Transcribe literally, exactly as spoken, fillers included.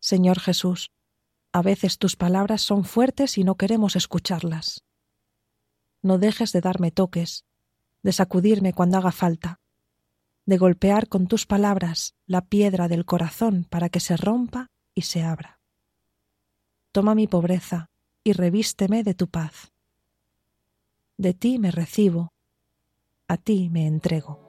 Señor Jesús, a veces tus palabras son fuertes y no queremos escucharlas. No dejes de darme toques, de sacudirme cuando haga falta, de golpear con tus palabras la piedra del corazón para que se rompa y se abra. Toma mi pobreza y revísteme de tu paz. De ti me recibo, a ti me entrego.